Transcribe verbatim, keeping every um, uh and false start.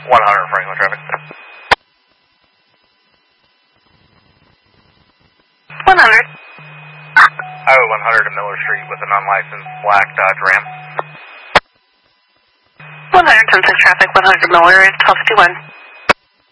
one hundred Franklin traffic. one hundred. Highway one hundred to Miller Street with an unlicensed black Dodge Ram. one hundred ten six traffic, one hundred Miller, twelve fifty-one.